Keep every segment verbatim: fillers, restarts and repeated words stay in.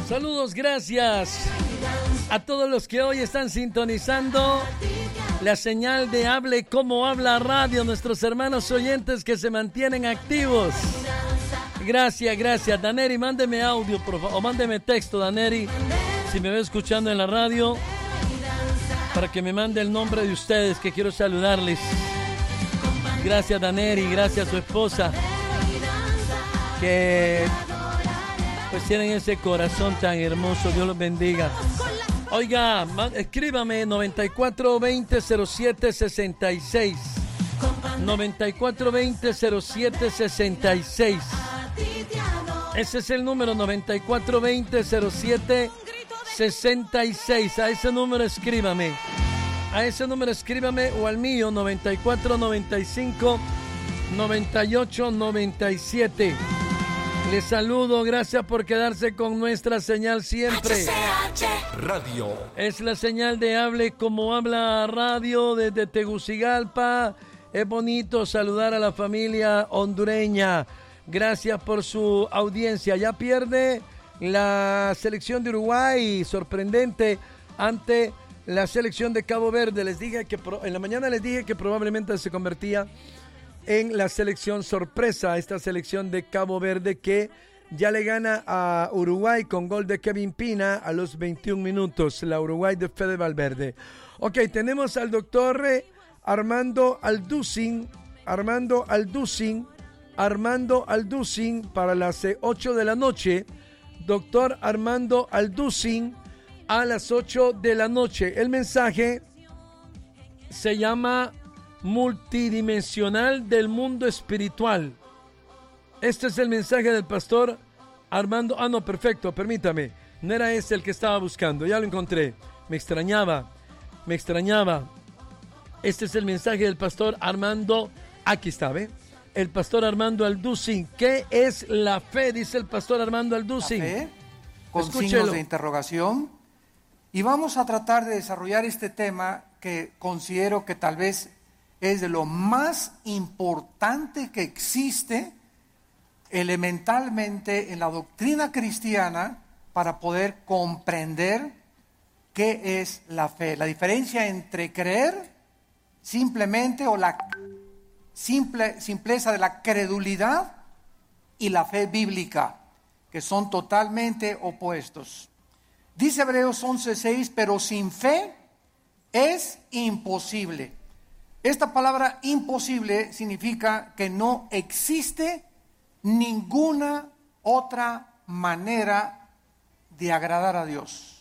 Saludos, gracias a todos los que hoy están sintonizando la señal de Hable Como Habla Radio, nuestros hermanos oyentes que se mantienen activos. Gracias, gracias. Daneri, mándeme audio, por favor, o mándeme texto, Daneri, si me ve escuchando en la radio, para que me mande el nombre de ustedes, que quiero saludarles. Gracias, Daneri, gracias a su esposa, que pues tienen ese corazón tan hermoso. Dios los bendiga. Oiga, escríbame noventa y cuatro veinte cero siete sesenta y seis. noventa y cuatro veinte cero siete sesenta y seis. Ese es el número, noventa y cuatro veinte cero siete sesenta y seis. A ese número escríbame. A ese número escríbame o al mío, noventa y cuatro noventa y cinco noventa y ocho noventa y siete. Les saludo, gracias por quedarse con nuestra señal siempre. H C H Radio. Es la señal de Hable Como Habla Radio desde Tegucigalpa. Es bonito saludar a la familia hondureña. Gracias por su audiencia. Ya pierde la selección de Uruguay, sorprendente, ante la selección de Cabo Verde. Les dije que en la mañana les dije que probablemente se convertía en la selección sorpresa, esta selección de Cabo Verde, que ya le gana a Uruguay con gol de Kevin Pina a los veintiún minutos, la Uruguay de Fede Valverde. Ok, tenemos al doctor Armando Alducin, Armando Alducin, Armando Alducin para las ocho de la noche, doctor Armando Alducin a las ocho de la noche. El mensaje se llama Multidimensional del mundo espiritual. Este es el mensaje del pastor Armando. Ah, no, perfecto, permítame. No era ese el que estaba buscando, ya lo encontré. Me extrañaba, me extrañaba. Este es el mensaje del pastor Armando. Aquí está, ¿ve? El pastor Armando Alducin. ¿Qué es la fe? Dice el pastor Armando Alducin. La fe, con Escúchelo. Signos de interrogación. Y vamos a tratar de desarrollar este tema que considero que tal vez es de lo más importante que existe elementalmente en la doctrina cristiana para poder comprender qué es la fe. La diferencia entre creer simplemente o la simple, simpleza de la credulidad y la fe bíblica, que son totalmente opuestos. Dice Hebreos once seis, pero sin fe es imposible. Esta palabra imposible significa que no existe ninguna otra manera de agradar a Dios.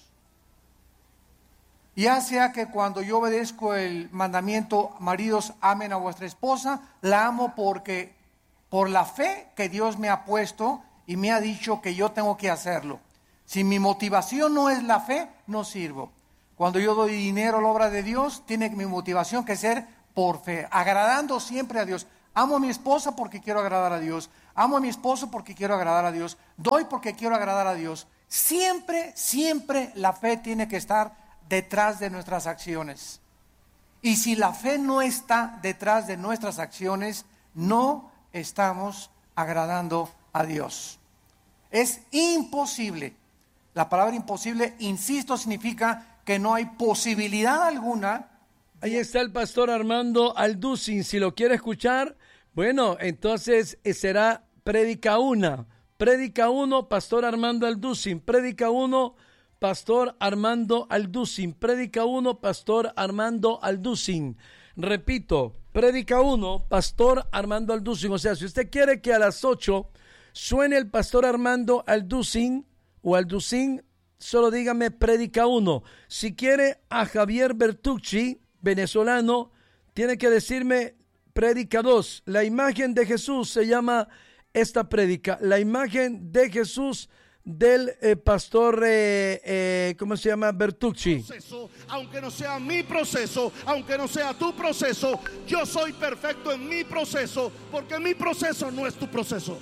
Ya sea que cuando yo obedezco el mandamiento, maridos, amen a vuestra esposa, la amo porque por la fe que Dios me ha puesto y me ha dicho que yo tengo que hacerlo. Si mi motivación no es la fe, no sirvo. Cuando yo doy dinero a la obra de Dios, tiene mi motivación que ser por fe, agradando siempre a Dios. Amo a mi esposa porque quiero agradar a Dios. Amo a mi esposo porque quiero agradar a Dios. Doy porque quiero agradar a Dios. Siempre, siempre la fe tiene que estar detrás de nuestras acciones. Y si la fe no está detrás de nuestras acciones, no estamos agradando a Dios. Es imposible. La palabra imposible, insisto, significa que no hay posibilidad alguna. Ahí está el pastor Armando Alducin. Si lo quiere escuchar, bueno, entonces será Prédica una. Prédica uno, pastor Armando Alducin. Prédica uno, pastor Armando Alducin. Prédica uno, pastor Armando Alducin. Repito, Prédica uno, pastor Armando Alducin. O sea, si usted quiere que a las ocho suene el pastor Armando Alducin o Alducin, solo dígame Prédica uno. Si quiere a Javier Bertucci, venezolano, tiene que decirme Prédica dos. La imagen de Jesús se llama esta prédica. La imagen de Jesús del eh, pastor, eh, eh, ¿cómo se llama? Bertucci. Proceso, aunque no sea mi proceso, aunque no sea tu proceso, yo soy perfecto en mi proceso, porque mi proceso no es tu proceso.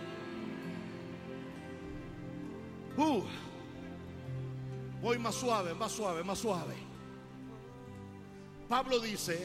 Uh, voy más suave, más suave, más suave. Pablo dice,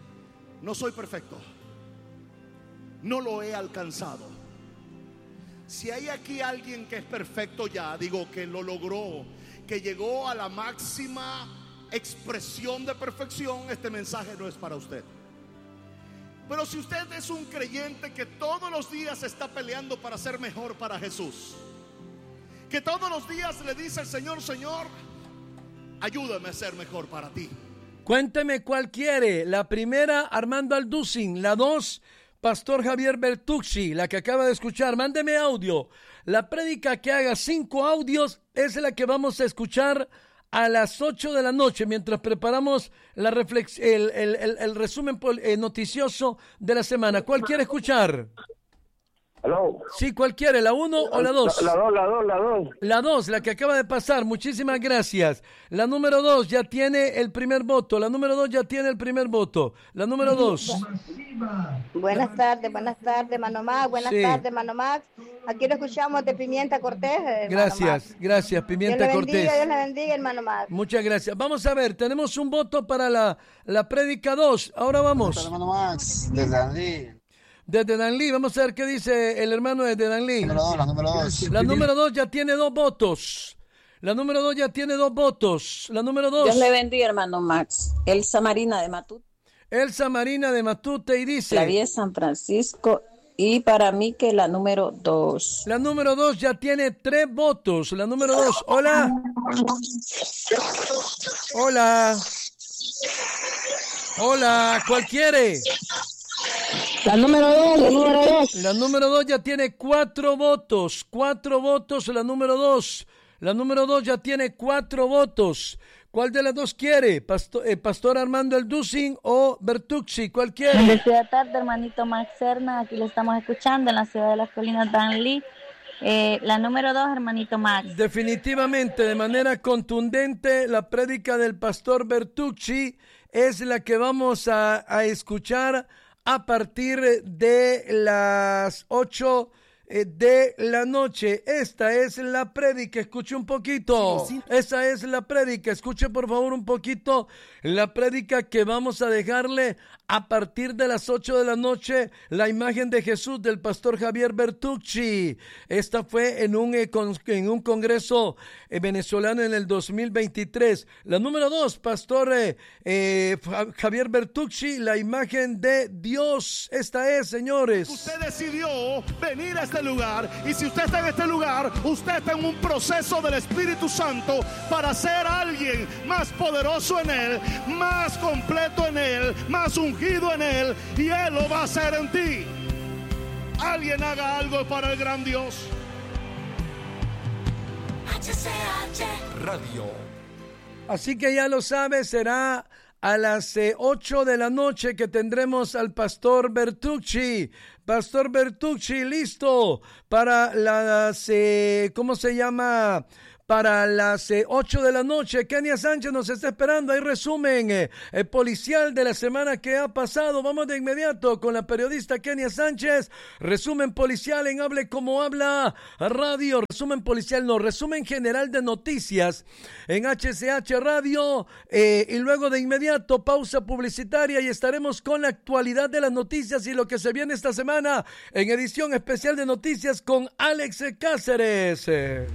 no soy perfecto, no lo he alcanzado. Si hay aquí alguien que es perfecto ya, digo que lo logró, que llegó a la máxima expresión de perfección, este mensaje no es para usted. Pero si usted es un creyente que todos los días está peleando para ser mejor para Jesús, que todos los días le dice al Señor: Señor, ayúdame a ser mejor para ti. Cuénteme cuál quiere. La primera, Armando Alducin. La dos, Pastor Javier Bertucci, la que acaba de escuchar. Mándeme audio. La prédica que haga cinco audios es la que vamos a escuchar a las ocho de la noche, mientras preparamos la reflex- el, el, el, el resumen eh, noticioso de la semana. ¿Cuál quiere escuchar? Hello. Sí, ¿cuál quiere? ¿La uno o la dos? La dos, la dos, la dos. La dos, la que acaba de pasar. Muchísimas gracias. La número dos ya tiene el primer voto. La número dos ya tiene el primer voto. La número dos. Buenas tardes, buenas tardes, Mano Max. Buenas Sí. tardes, Mano Max. Aquí lo escuchamos de Pimienta Cortés. hermano Gracias, Max. gracias, Pimienta Dios le Cortés. bendiga, Dios le bendiga, hermano Max. Muchas gracias. Vamos a ver, tenemos un voto para la, la prédica dos. Ahora vamos. Hermano Max, desde Danlí. Desde Danlí, vamos a ver qué dice el hermano de Danlí. Número dos, la número dos. La número dos ya tiene dos votos. La número dos ya tiene dos votos. La número dos. Dios le bendiga, hermano Max. Elsa Marina de Matute. Elsa Marina de Matute y dice. La vía San Francisco. Y para mí que la número dos. La número dos ya tiene tres votos. La número dos. Hola. Hola. Hola. ¿Cuál quiere? La número dos, la número dos. La número dos ya tiene cuatro votos. Cuatro votos la número dos. La número dos ya tiene cuatro votos. ¿Cuál de las dos quiere? Pastor, eh, Pastor Armando Alducin o Bertucci. ¿Cuál quiere? Bendecida tarde, hermanito Max Serna. Aquí lo estamos escuchando en la ciudad de las colinas Danlí. Eh, la número dos, hermanito Max. Definitivamente, de manera contundente, la prédica del Pastor Bertucci es la que vamos a, a escuchar a partir de las ocho de la noche. Esta es la prédica, escuche un poquito. Sí, sí. Esa es la prédica, escuche por favor un poquito la prédica que vamos a dejarle a partir de las ocho de la noche, la imagen de Jesús del Pastor Javier Bertucci. Esta fue en un, eh, con, en un congreso eh, venezolano en el dos mil veintitrés. La número dos, Pastor eh, eh, Javier Bertucci, la imagen de Dios. Esta es, señores. Usted decidió venir a este lugar, y si usted está en este lugar, usted está en un proceso del Espíritu Santo para ser alguien más poderoso en Él, más completo en Él, más ungido en Él, y Él lo va a hacer en ti. Alguien haga algo para el gran Dios. H C H Radio. Así que ya lo sabe, será a las eh, ocho de la noche que tendremos al Pastor Bertucci. Pastor Bertucci, listo para las, eh, ¿cómo se llama? Para las eh, ocho de la noche. Kenia Sánchez nos está esperando. Hay resumen eh, eh, policial de la semana que ha pasado. Vamos de inmediato con la periodista Kenia Sánchez. Resumen policial en Hable Como Habla Radio. Resumen policial, no, resumen general de noticias en H C H Radio. Eh, y luego de inmediato pausa publicitaria y estaremos con la actualidad de las noticias y lo que se viene esta semana en edición especial de noticias con Alex Cáceres.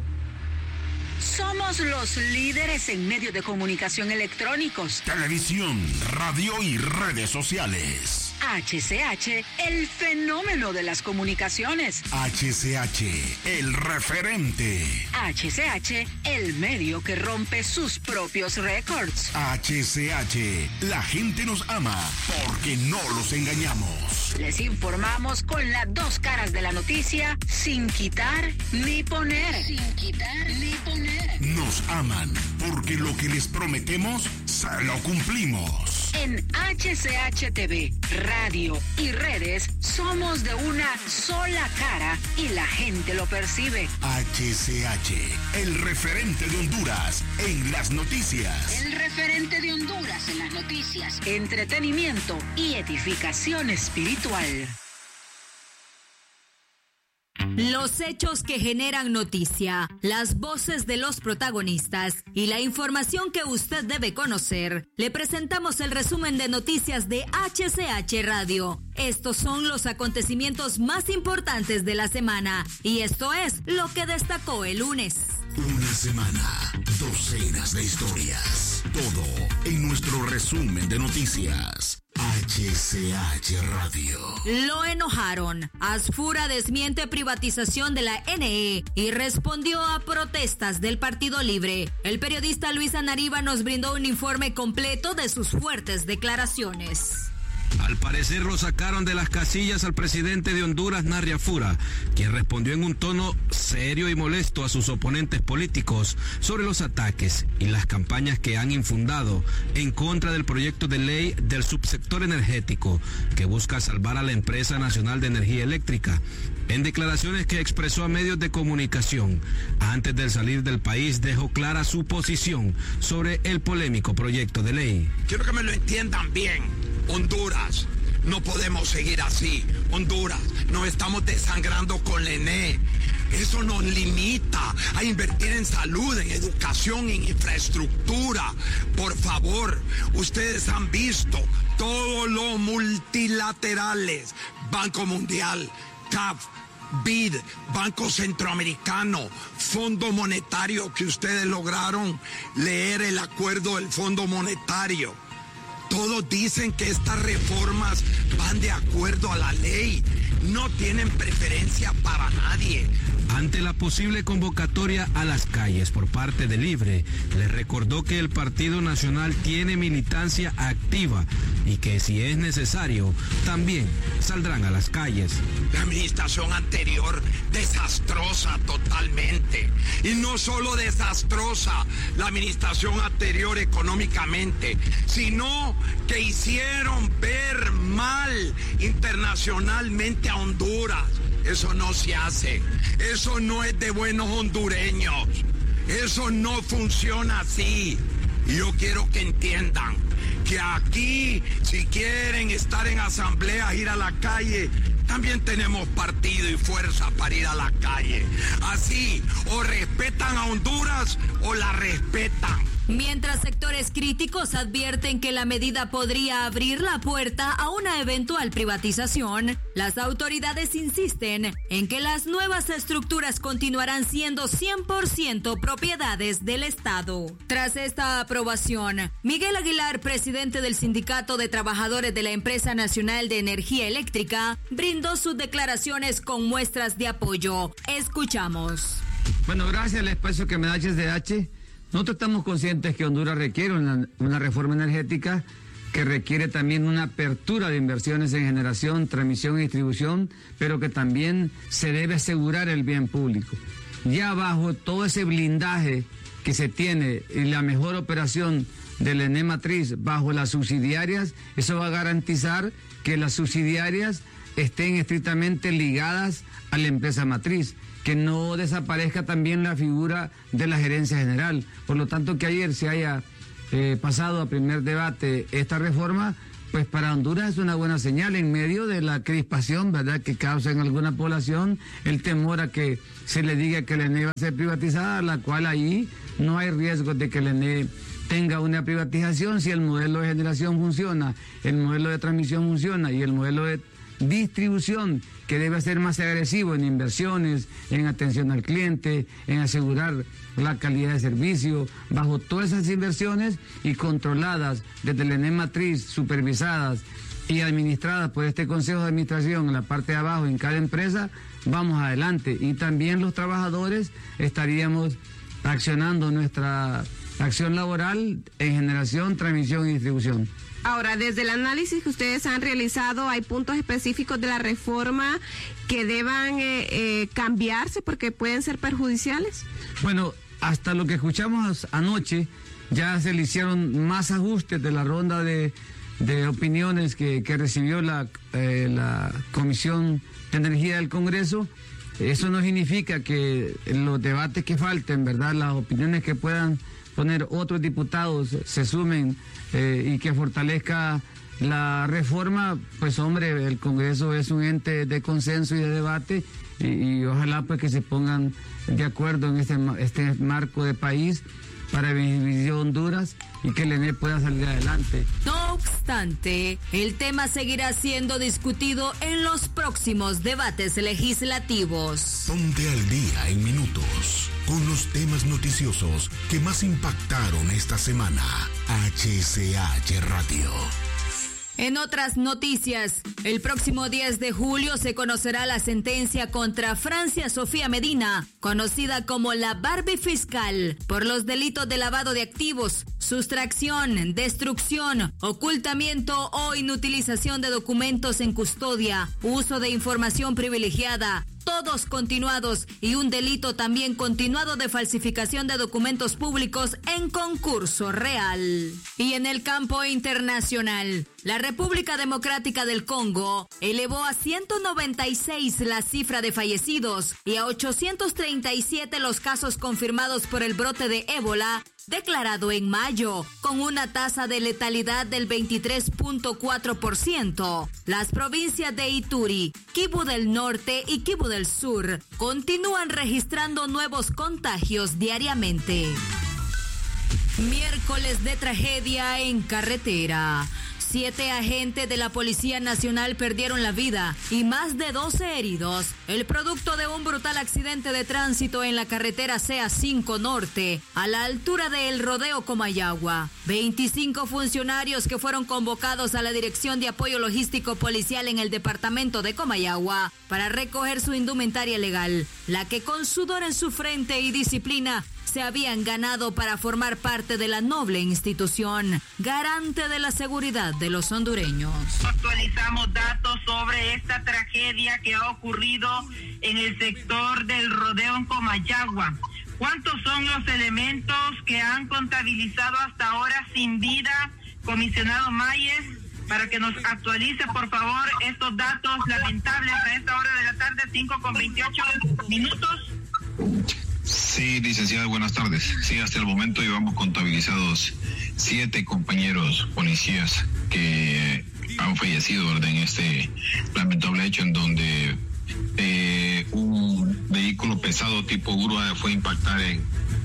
Somos los líderes en medios de comunicación electrónicos, televisión, radio y redes sociales. H C H, el fenómeno de las comunicaciones. H C H, el referente. H C H, el medio que rompe sus propios récords. H C H, la gente nos ama porque no los engañamos. Les informamos con las dos caras de la noticia, sin quitar ni poner. Sin quitar ni poner. Nos aman porque lo que les prometemos se lo cumplimos. En H C H T V, radio y redes somos de una sola cara y la gente lo percibe. H C H, el referente de Honduras en las noticias. El referente de Honduras en las noticias, entretenimiento y edificación espiritual. Los hechos que generan noticia, las voces de los protagonistas y la información que usted debe conocer. Le presentamos el resumen de noticias de H C H Radio. Estos son los acontecimientos más importantes de la semana y esto es lo que destacó el lunes. Una semana, docenas de historias. Todo en nuestro resumen de noticias. H C H Radio. Lo enojaron. Asfura desmiente privatización de la N E y respondió a protestas del Partido Libre. El periodista Luis Anariba nos brindó un informe completo de sus fuertes declaraciones. Al parecer lo sacaron de las casillas al presidente de Honduras, Narry Afura, quien respondió en un tono serio y molesto a sus oponentes políticos sobre los ataques y las campañas que han infundado en contra del proyecto de ley del subsector energético que busca salvar a la empresa nacional de energía eléctrica. En declaraciones que expresó a medios de comunicación, antes de salir del país dejó clara su posición sobre el polémico proyecto de ley. Quiero que me lo entiendan bien. Honduras, no podemos seguir así. Honduras, nos estamos desangrando con la N E. Eso nos limita a invertir en salud, en educación, en infraestructura. Por favor, ustedes han visto todos los multilaterales, Banco Mundial, C A F, B I D, Banco Centroamericano, Fondo Monetario, que ustedes lograron leer el acuerdo del Fondo Monetario. Todos dicen que estas reformas van de acuerdo a la ley, no tienen preferencia para nadie. Ante la posible convocatoria a las calles por parte de Libre, le recordó que el Partido Nacional tiene militancia activa y que si es necesario, también saldrán a las calles. La administración anterior, desastrosa totalmente. Y no solo desastrosa la administración anterior económicamente, sino que hicieron ver mal internacionalmente a Honduras. Eso no se hace. Eso no es de buenos hondureños. Eso no funciona así. Y yo quiero que entiendan que aquí, si quieren estar en asambleas, ir a la calle, también tenemos partido y fuerza para ir a la calle. Así, o respetan a Honduras o la respetan. Mientras sectores críticos advierten que la medida podría abrir la puerta a una eventual privatización, las autoridades insisten en que las nuevas estructuras continuarán siendo cien por ciento propiedades del Estado. Tras esta aprobación, Miguel Aguilar, presidente del Sindicato de Trabajadores de la Empresa Nacional de Energía Eléctrica, brindó sus declaraciones con muestras de apoyo. Escuchamos. Bueno, gracias al espacio que me da H C H. Nosotros estamos conscientes que Honduras requiere una, una reforma energética que requiere también una apertura de inversiones en generación, transmisión y distribución, pero que también se debe asegurar el bien público. Ya bajo todo ese blindaje que se tiene y la mejor operación de la N E matriz bajo las subsidiarias, eso va a garantizar que las subsidiarias estén estrictamente ligadas a la empresa matriz, que no desaparezca también la figura de la gerencia general. Por lo tanto, que ayer se haya eh, pasado a primer debate esta reforma, pues para Honduras es una buena señal en medio de la crispación, ¿verdad?, que causa en alguna población el temor a que se le diga que la N E va a ser privatizada, la cual ahí no hay riesgo de que la N E tenga una privatización si el modelo de generación funciona, el modelo de transmisión funciona y el modelo de distribución, que debe ser más agresivo en inversiones, en atención al cliente, en asegurar la calidad de servicio, bajo todas esas inversiones y controladas desde la N E matriz, supervisadas y administradas por este Consejo de Administración en la parte de abajo en cada empresa, vamos adelante. Y también los trabajadores estaríamos accionando nuestra acción laboral en generación, transmisión y distribución. Ahora, desde el análisis que ustedes han realizado, ¿hay puntos específicos de la reforma que deban eh, eh, cambiarse porque pueden ser perjudiciales? Bueno, hasta lo que escuchamos anoche, ya se le hicieron más ajustes de la ronda de, de opiniones que, que recibió la, eh, la Comisión de Energía del Congreso. Eso no significa que los debates que falten, ¿verdad?, las opiniones que puedan poner otros diputados se sumen eh, y que fortalezca la reforma. Pues hombre, el Congreso es un ente de consenso y de debate y, y ojalá pues que se pongan de acuerdo en este, este marco de país para beneficiar a Honduras y que el E N E pueda salir adelante. No obstante, el tema seguirá siendo discutido en los próximos debates legislativos. Ponte al día en minutos con los temas noticiosos que más impactaron esta semana. H C H Radio. En otras noticias, el próximo diez de julio se conocerá la sentencia contra Francia Sofía Medina, conocida como la Barbie Fiscal, por los delitos de lavado de activos, sustracción, destrucción, ocultamiento o inutilización de documentos en custodia, uso de información privilegiada, todos continuados, y un delito también continuado de falsificación de documentos públicos en concurso real. Y en el campo internacional, la República Democrática del Congo elevó a ciento noventa y seis la cifra de fallecidos y a ochocientos treinta y siete los casos confirmados por el brote de ébola declarado en mayo, con una tasa de letalidad del veintitrés punto cuatro por ciento. Las provincias de Ituri, Kivu del Norte y Kivu del Sur continúan registrando nuevos contagios diariamente. Miércoles de tragedia en carretera. Siete agentes de la Policía Nacional perdieron la vida y más de doce heridos, el producto de un brutal accidente de tránsito en la carretera C A cinco Norte, a la altura de El Rodeo Comayagua. veinticinco funcionarios que fueron convocados a la Dirección de Apoyo Logístico Policial en el departamento de Comayagua para recoger su indumentaria legal, la que con sudor en su frente y disciplina se habían ganado para formar parte de la noble institución, garante de la seguridad de los hondureños. Actualizamos datos sobre esta tragedia que ha ocurrido en el sector del Rodeo en Comayagua. ¿Cuántos son los elementos que han contabilizado hasta ahora sin vida, comisionado Mayes? Para que nos actualice, por favor, estos datos lamentables a esta hora de la tarde, cinco con veintiocho minutos. Sí, licenciada, buenas tardes. Sí, hasta el momento llevamos contabilizados siete compañeros policías que han fallecido, ¿verdad?, en este lamentable hecho en donde eh, un vehículo pesado tipo grúa fue a impactar en,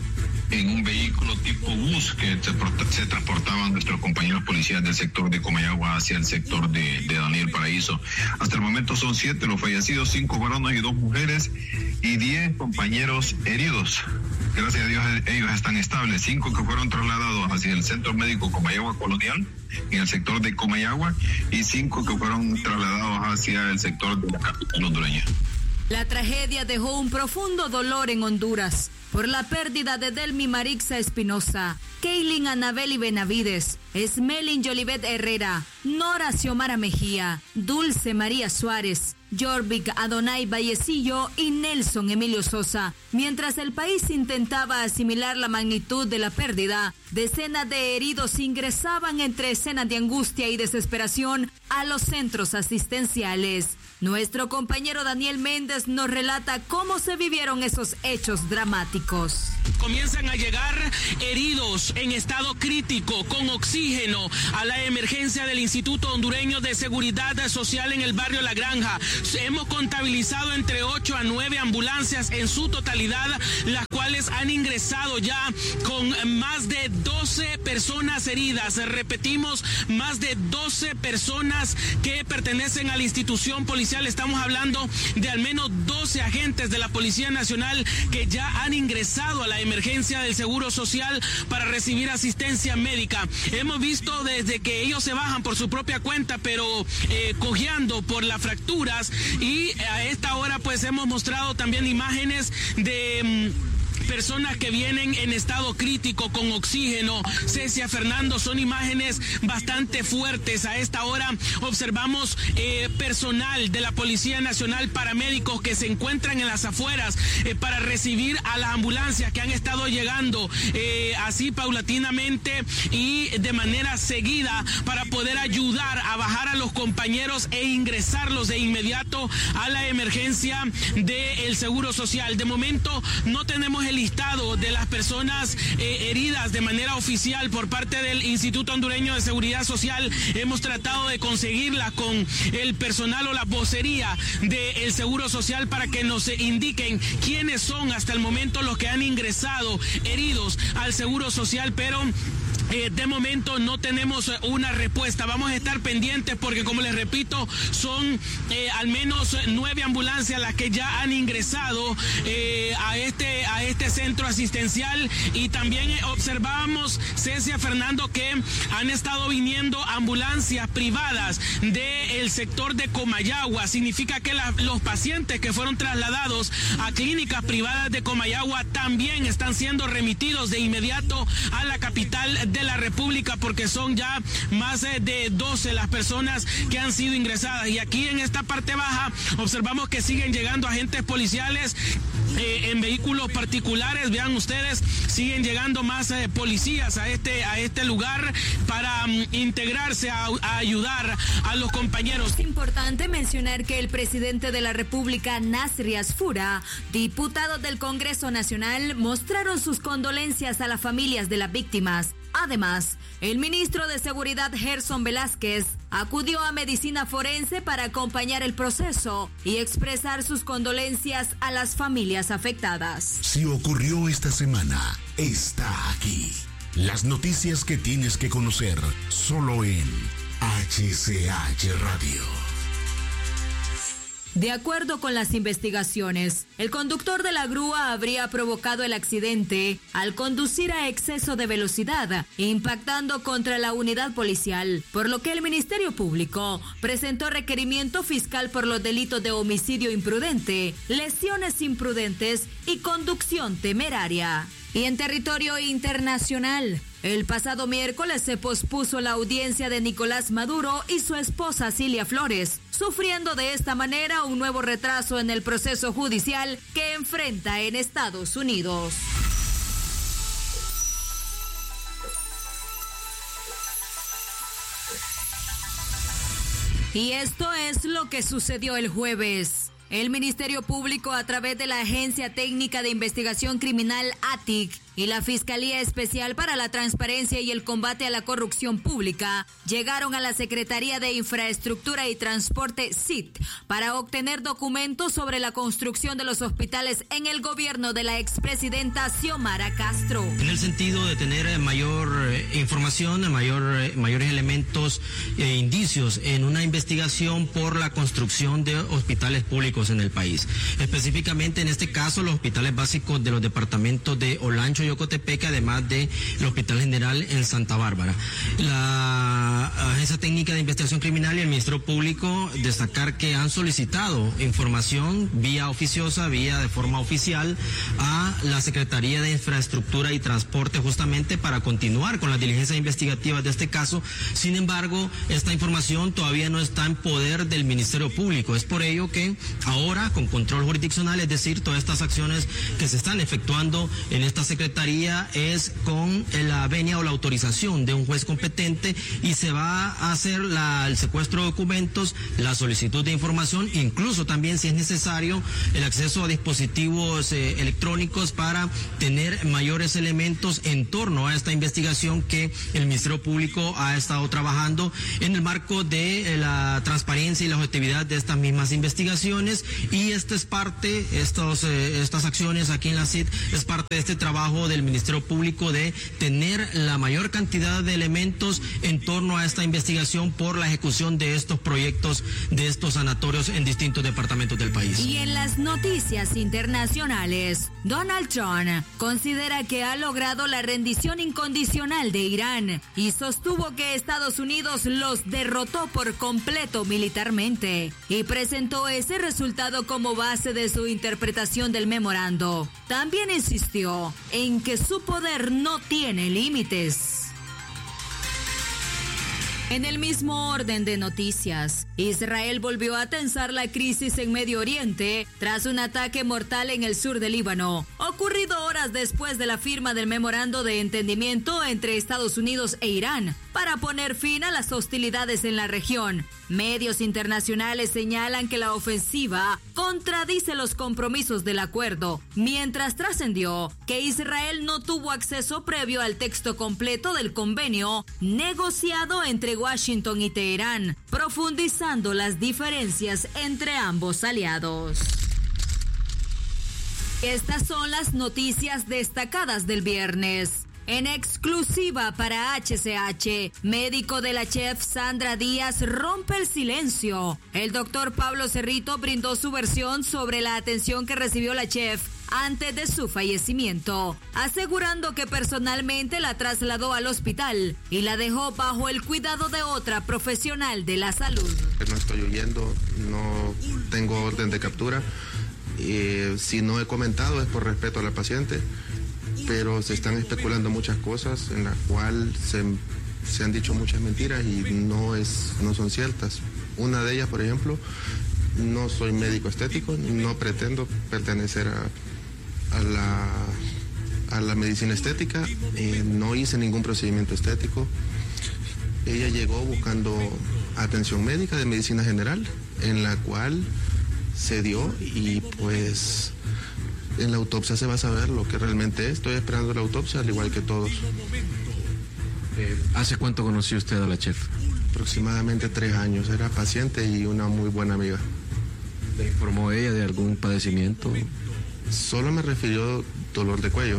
en un vehículo tipo bus que se, se transportaban nuestros compañeros policías del sector de Comayagua hacia el sector de, de Daniel Paraíso. Hasta el momento son siete los fallecidos, cinco varones y dos mujeres, y diez compañeros heridos. Gracias a Dios ellos están estables. Cinco que fueron trasladados hacia el Centro Médico Comayagua Colonial, en el sector de Comayagua, y cinco que fueron trasladados hacia el sector de la capital hondureña. La tragedia dejó un profundo dolor en Honduras por la pérdida de Delmi Marixa Espinosa, Keilin Anabeli Benavides, Esmelin Yolivet Herrera, Nora Xiomara Mejía, Dulce María Suárez, Jorvik Adonai Vallecillo y Nelson Emilio Sosa. Mientras el país intentaba asimilar la magnitud de la pérdida, decenas de heridos ingresaban entre escenas de angustia y desesperación a los centros asistenciales. Nuestro compañero Daniel Méndez nos relata cómo se vivieron esos hechos dramáticos. Comienzan a llegar heridos en estado crítico con oxígeno a la emergencia del Instituto Hondureño de Seguridad Social en el barrio La Granja. Hemos contabilizado entre ocho a nueve ambulancias en su totalidad, las cuales han ingresado ya con más de doce personas heridas. Repetimos, más de doce personas que pertenecen a la institución policial. Estamos hablando de al menos doce agentes de la Policía Nacional que ya han ingresado a la emergencia del Seguro Social para recibir asistencia médica. Hemos visto desde que ellos se bajan por su propia cuenta, pero eh, cojeando por las fracturas, y a esta hora pues hemos mostrado también imágenes de Mmm, personas que vienen en estado crítico con oxígeno. Cecia, Fernando, son imágenes bastante fuertes. A esta hora observamos eh, personal de la Policía Nacional, paramédicos que se encuentran en las afueras eh, para recibir a las ambulancias que han estado llegando eh, así paulatinamente y de manera seguida para poder ayudar a bajar a los compañeros e ingresarlos de inmediato a la emergencia del Seguro Social. De momento no tenemos el el listado de las personas eh, heridas de manera oficial por parte del Instituto Hondureño de Seguridad Social. Hemos tratado de conseguirla con el personal o la vocería del Seguro Social para que nos indiquen quiénes son hasta el momento los que han ingresado heridos al Seguro Social, pero Eh, de momento no tenemos una respuesta. Vamos a estar pendientes porque, como les repito, son eh, al menos nueve ambulancias las que ya han ingresado eh, a este a este centro asistencial, y también observábamos, Cecia, Fernando, que han estado viniendo ambulancias privadas del sector de Comayagua. Significa que la, los pacientes que fueron trasladados a clínicas privadas de Comayagua también están siendo remitidos de inmediato a la capital de la República, porque son ya más de doce las personas que han sido ingresadas. Y aquí en esta parte baja observamos que siguen llegando agentes policiales eh, en vehículos particulares. Vean ustedes, siguen llegando más eh, policías a este a este lugar para um, integrarse a, a ayudar a los compañeros. Es importante mencionar que el presidente de la República, Nasri Asfura, diputados del Congreso Nacional, mostraron sus condolencias a las familias de las víctimas. Además, el ministro de Seguridad, Gerson Velázquez, acudió a medicina forense para acompañar el proceso y expresar sus condolencias a las familias afectadas. Si ocurrió esta semana, está aquí. Las noticias que tienes que conocer solo en H C H Radio. De acuerdo con las investigaciones, el conductor de la grúa habría provocado el accidente al conducir a exceso de velocidad, impactando contra la unidad policial, por lo que el Ministerio Público presentó requerimiento fiscal por los delitos de homicidio imprudente, lesiones imprudentes y conducción temeraria. Y en territorio internacional, el pasado miércoles se pospuso la audiencia de Nicolás Maduro y su esposa Cilia Flores, sufriendo de esta manera un nuevo retraso en el proceso judicial que enfrenta en Estados Unidos. Y esto es lo que sucedió el jueves. El Ministerio Público, a través de la Agencia Técnica de Investigación Criminal A T I C y la Fiscalía Especial para la Transparencia y el Combate a la Corrupción Pública, llegaron a la Secretaría de Infraestructura y Transporte S I T para obtener documentos sobre la construcción de los hospitales en el gobierno de la expresidenta Xiomara Castro. En el sentido de tener mayor información, mayor, mayores elementos e indicios en una investigación por la construcción de hospitales públicos en el país. Específicamente en este caso los hospitales básicos de los departamentos de Olancho y Ocotepeque, además del Hospital General en Santa Bárbara. La Agencia Técnica de Investigación Criminal y el Ministerio Público destacar que han solicitado información vía oficiosa, vía de forma oficial a la Secretaría de Infraestructura y Transporte, justamente para continuar con las diligencias investigativas de este caso. Sin embargo, esta información todavía no está en poder del Ministerio Público. Es por ello que ahora, con control jurisdiccional, es decir, todas estas acciones que se están efectuando en esta secretaría es con la venia o la autorización de un juez competente, y se va a hacer la, el secuestro de documentos, la solicitud de información, incluso también, si es necesario, el acceso a dispositivos eh, electrónicos para tener mayores elementos en torno a esta investigación que el Ministerio Público ha estado trabajando en el marco de eh, la transparencia y la objetividad de estas mismas investigaciones. Y esta es parte, estos, eh, estas acciones aquí en la C I D, es parte de este trabajo del Ministerio Público de tener la mayor cantidad de elementos en torno a esta investigación por la ejecución de estos proyectos, de estos sanatorios en distintos departamentos del país. Y en las noticias internacionales, Donald Trump considera que ha logrado la rendición incondicional de Irán y sostuvo que Estados Unidos los derrotó por completo militarmente, y presentó ese resultado como base de su interpretación del memorando. También insistió en que su poder no tiene límites. En el mismo orden de noticias, Israel volvió a tensar la crisis en Medio Oriente tras un ataque mortal en el sur del Líbano, ocurrido horas después de la firma del memorando de entendimiento entre Estados Unidos e Irán para poner fin a las hostilidades en la región. Medios internacionales señalan que la ofensiva contradice los compromisos del acuerdo, mientras trascendió que Israel no tuvo acceso previo al texto completo del convenio negociado entre Washington y Teherán, profundizando las diferencias entre ambos aliados. Estas son las noticias destacadas del viernes. En exclusiva para H C H, médico de la chef Sandra Díaz rompe el silencio. El doctor Pablo Cerrito brindó su versión sobre la atención que recibió la chef antes de su fallecimiento, asegurando que personalmente la trasladó al hospital y la dejó bajo el cuidado de otra profesional de la salud. No estoy huyendo, no tengo orden de captura. Y si no he comentado es por respeto a la paciente, pero se están especulando muchas cosas en las cuales se, se han dicho muchas mentiras y no, es, no son ciertas. Una de ellas, por ejemplo, no soy médico estético, no pretendo pertenecer a, a, la, a la medicina estética, eh, no hice ningún procedimiento estético. Ella llegó buscando atención médica de medicina general, en la cual se dio y pues en la autopsia se va a saber lo que realmente es. Estoy esperando la autopsia al igual que todos. Eh, ¿Hace cuánto conoció usted a la chef? Aproximadamente tres años. Era paciente y una muy buena amiga. ¿Le informó ella de algún padecimiento? Solo me refirió dolor de cuello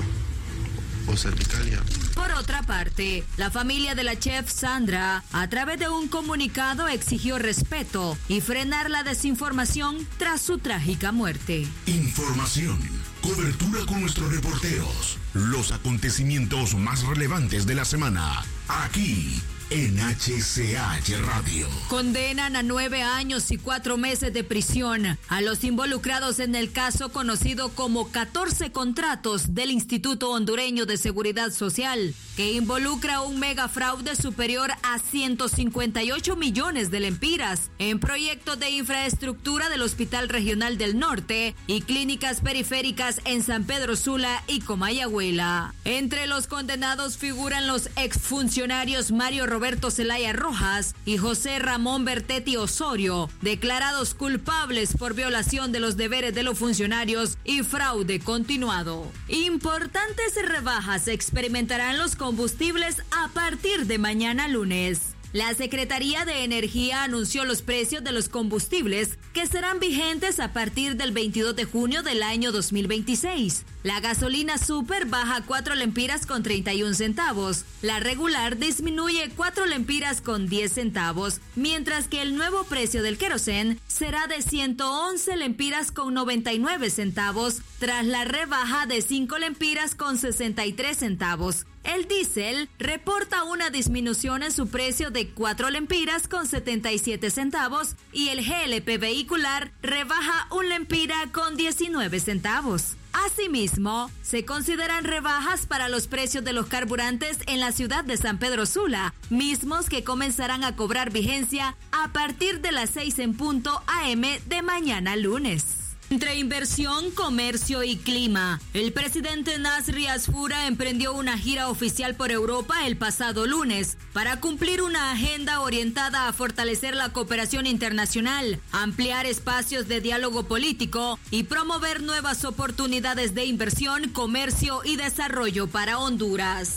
o cervicalia. Por otra parte, la familia de la chef Sandra, a través de un comunicado, exigió respeto y frenar la desinformación tras su trágica muerte. Información, cobertura con nuestros reporteros, los acontecimientos más relevantes de la semana, aquí en H C H Radio. Condenan a nueve años y cuatro meses de prisión a los involucrados en el caso conocido como catorce contratos del Instituto Hondureño de Seguridad Social, que involucra un megafraude superior a ciento cincuenta y ocho millones de lempiras en proyectos de infraestructura del Hospital Regional del Norte y clínicas periféricas en San Pedro Sula y Comayagüela. Entre los condenados figuran los exfuncionarios Mario Roberto Zelaya Rojas y José Ramón Bertetti Osorio, declarados culpables por violación de los deberes de los funcionarios y fraude continuado. Importantes rebajas experimentarán los combustibles a partir de mañana lunes. La Secretaría de Energía anunció los precios de los combustibles que serán vigentes a partir del veintidós de junio del año dos mil veintiséis. La gasolina super baja cuatro lempiras con treinta y un centavos. La regular disminuye cuatro lempiras con diez centavos, mientras que el nuevo precio del querosén será de ciento once lempiras con noventa y nueve centavos, tras la rebaja de cinco lempiras con sesenta y tres centavos. El diésel reporta una disminución en su precio de cuatro lempiras con setenta y siete centavos y el G L P vehicular rebaja un lempira con diecinueve centavos. Asimismo, se consideran rebajas para los precios de los carburantes en la ciudad de San Pedro Sula, mismos que comenzarán a cobrar vigencia a partir de las seis en punto A M de mañana lunes. Entre inversión, comercio y clima, el presidente Nasri Asfura emprendió una gira oficial por Europa el pasado lunes para cumplir una agenda orientada a fortalecer la cooperación internacional, ampliar espacios de diálogo político y promover nuevas oportunidades de inversión, comercio y desarrollo para Honduras.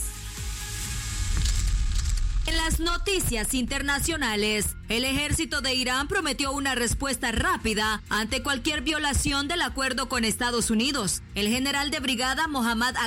En las noticias internacionales, el ejército de Irán prometió una respuesta rápida ante cualquier violación del acuerdo con Estados Unidos. El general de brigada Mohammad